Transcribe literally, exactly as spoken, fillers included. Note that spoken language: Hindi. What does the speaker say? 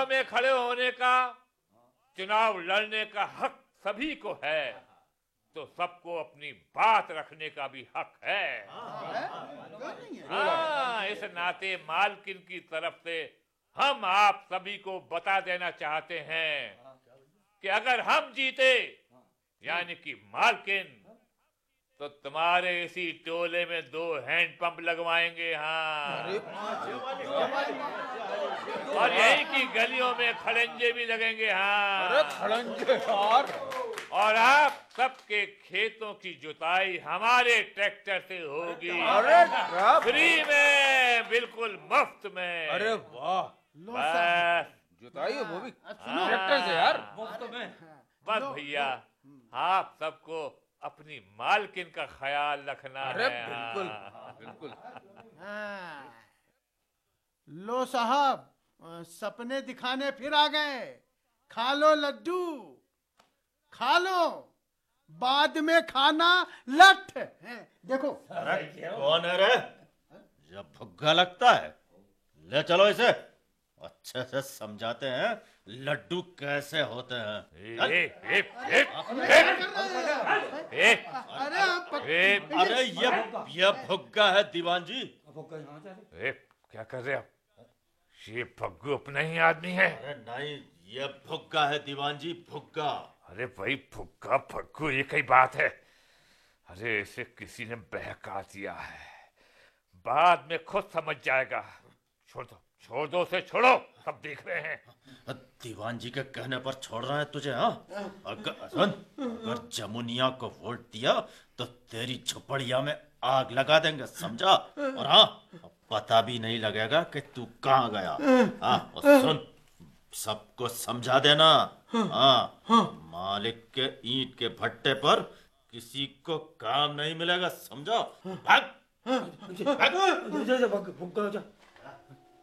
चुनाव में खड़े होने का, चुनाव लड़ने का हक सभी को है, तो सबको अपनी बात रखने का भी हक है। हाँ, इस नाते मालकिन की तरफ से हम आप सभी को बता देना चाहते हैं कि अगर हम जीते, यानी कि मालकिन, तो तुम्हारे इसी टोले में दो हैंडपंप लगवाएंगे। हाँ, और यही की गलियों में खड़ंजे भी लगेंगे। हाँ, अरे खड़ंजे यार। और आप सबके खेतों की जुताई हमारे ट्रैक्टर से होगी। अरे क्या फ्री में, बिल्कुल मुफ्त में। अरे वाह, बस जुताई वो भी ट्रैक्टर से यार, मुफ्त में। बस भैया, आप सबको अपनी मालकिन का ख्याल रखना अरे है। बिल्कुल हाँ। बिल्कुल। हाँ। लो साहब, सपने दिखाने फिर आ गए। खा लो लड्डू, खा लो, बाद में खाना लठ है। देखो। अरे कौन है रे? जब भुग्गा लगता है, ले चलो इसे, अच्छे से समझाते हैं लड्डू कैसे होते हैं। ए, ए, ए, ए, अरे आप ए, अरे ये ये भुग्गा है दीवान जी। ए, क्या कर रहे आप? ये भग्गू अपना ही आदमी है। अरे नहीं, ये भुग्गा है दीवान जी, भुग्गा। अरे भाई, भुग्गा भग्गू एक ही बात है। अरे इसे किसी ने बहका दिया है, बाद में खुद समझ जाएगा। छोड़ दो, छोड़ दो उसे, छोड़ो, सब देख रहे हैं। दीवान जी के कहने पर छोड़ रहा है तुझे? हाँ, अगर सुन, अगर जमुनिया को वोट दिया तो तेरी झुपड़िया में आग लगा देंगे, समझा? और हाँ, पता भी नहीं लगेगा कि तू कहाँ गया। हाँ, और सुन, सबको समझा देना। हाँ, मालिक के ईंट के भट्टे पर किसी को काम नहीं मिलेगा, समझा? भाग, भाग।